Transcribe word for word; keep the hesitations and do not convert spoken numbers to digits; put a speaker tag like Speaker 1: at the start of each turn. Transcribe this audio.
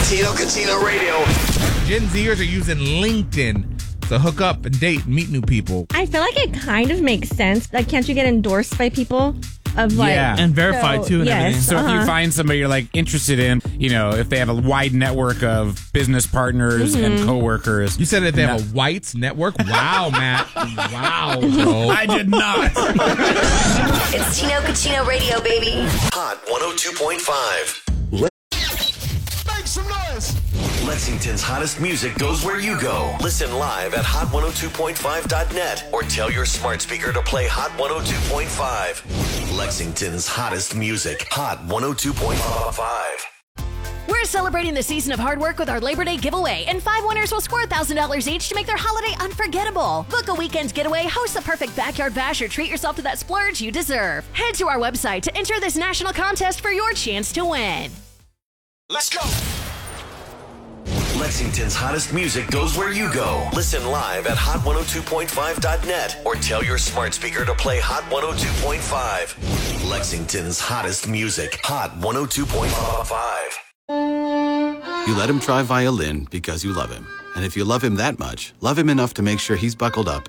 Speaker 1: Tino Catino Radio.
Speaker 2: Gen Zers are using LinkedIn to hook up and date and meet new people.
Speaker 3: I feel like it kind of makes sense. Like, can't you get endorsed by people? Of like,
Speaker 4: yeah, and verified
Speaker 3: so,
Speaker 4: too and
Speaker 3: yes,
Speaker 4: everything.
Speaker 5: So
Speaker 3: uh-huh.
Speaker 5: if you find somebody you're like interested in, you know, if they have a wide network of business partners
Speaker 3: Mm-hmm.
Speaker 5: and coworkers.
Speaker 2: You said that they have
Speaker 5: That-
Speaker 2: a whites network? Wow, Matt. Wow, bro.
Speaker 5: I did not.
Speaker 6: It's Tino Catino Radio, baby.
Speaker 1: Hot one oh two point five.
Speaker 7: Make some noise.
Speaker 1: Lexington's hottest music goes where you go. Listen live at hot one oh two point five dot net or tell your smart speaker to play Hot one oh two point five. Lexington's hottest music. Hot one oh two point five.
Speaker 8: We're celebrating the season of hard work with our Labor Day giveaway, and five winners will score one thousand dollars each to make their holiday unforgettable. Book a weekend getaway, host the perfect backyard bash, or treat yourself to that splurge you deserve. Head to our website to enter this national contest for your chance to win.
Speaker 1: Let's go. Lexington's hottest music goes where you go. Listen live at hot one oh two point five dot net or tell your smart speaker to play Hot one oh two point five. Lexington's hottest music. Hot one oh two point five.
Speaker 9: You let him try violin because you love him. And if you love him that much, love him enough to make sure he's buckled up